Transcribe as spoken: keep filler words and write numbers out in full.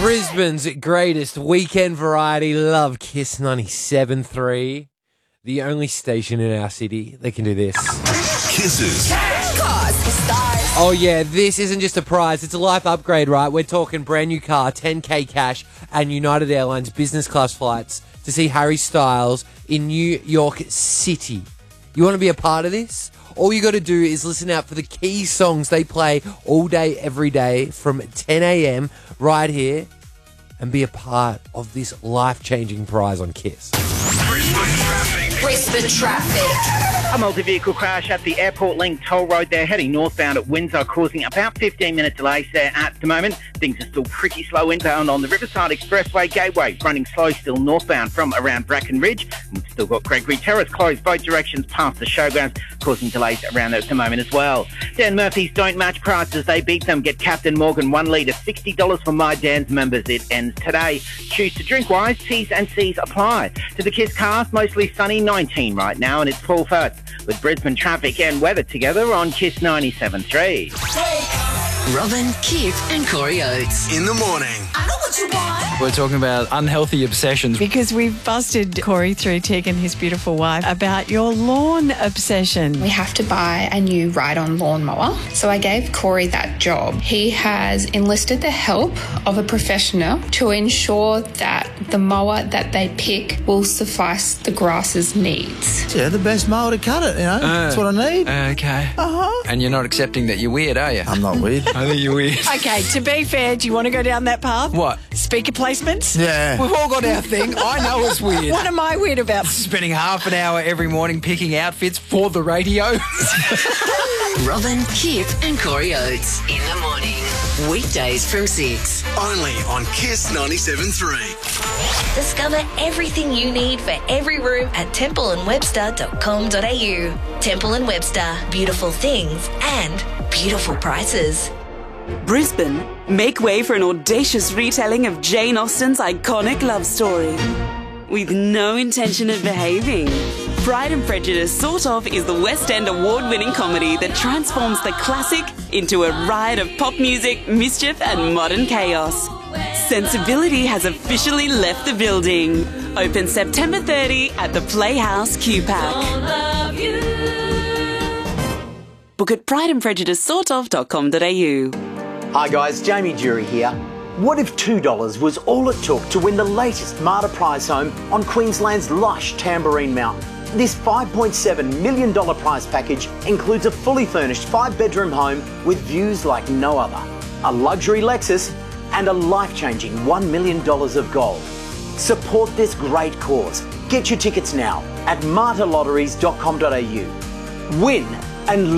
Brisbane's greatest weekend variety. Love Kiss ninety-seven point three. The only station in our city that can do this. Kisses. Oh yeah, this isn't just a prize, it's a life upgrade, right? We're talking brand new car, ten K cash, and United Airlines business class flights to see Harry Styles in New York City. You want to be a part of this? All you got to do is listen out for the key songs they play all day, every day from ten a.m. right here and be a part of this life-changing prize on Kiss. Brisbane traffic. Brisbane traffic. A multi-vehicle crash at the Airport Link toll road there, heading northbound at Windsor, causing about fifteen minute delays there at the moment. Things are still pretty slow inbound on the Riverside Expressway Gateway, running slow still northbound from around Brackenridge. And we've still got Gregory Terrace closed both directions past the showgrounds, causing delays around there at the moment as well. Dan Murphy's don't match prices, they beat them. Get Captain Morgan one litre, sixty dollars for My Dan's members. It ends today. Choose to drink wise, T's and C's apply. To the Kiss cast, mostly sunny, nineteen right now, and it's Paul Firth with Brisbane traffic and weather together on Kiss ninety-seven point three. Robin, Kip and Corey Oates. In the morning. I know what you want. We're talking about unhealthy obsessions. Because we've busted Corey through Tig and his beautiful wife about your lawn obsession. We have to buy a new ride-on lawnmower. So I gave Corey that job. He has enlisted the help of a professional to ensure that the mower that they pick will suffice the grass's needs. Yeah, the best mower to cut it, you know. Uh, That's what I need. Okay. Uh-huh. And you're not accepting that you're weird, are you? I'm not weird. I think you're weird. Okay, to be fair, do you want to go down that path? What? Speaker placements? Yeah. We've all got our thing. I know it's weird. What am I weird about? Spending half an hour every morning picking outfits for the radio. Robin, Kip and Corey Oates. In the morning. Weekdays from six. Only on Kiss ninety-seven point three. Discover everything you need for every room at temple and webster dot com dot a u. Temple and Webster. Beautiful things and beautiful prices. Brisbane, make way for an audacious retelling of Jane Austen's iconic love story. With no intention of behaving. Pride and Prejudice Sort Of is the West End award-winning comedy that transforms the classic into a riot of pop music, mischief and modern chaos. Sensibility has officially left the building. Open September thirtieth at the Playhouse Q-Pack. Book at pride and prejudice sort of dot com dot a u. Hi guys, Jamie Jury here. What if two dollars was all it took to win the latest Marta prize home on Queensland's lush Tamborine Mountain? This five point seven million dollars prize package includes a fully furnished five-bedroom home with views like no other, a luxury Lexus and a life-changing one million dollars of gold. Support this great cause. Get your tickets now at marta lotteries dot com dot a u. Win and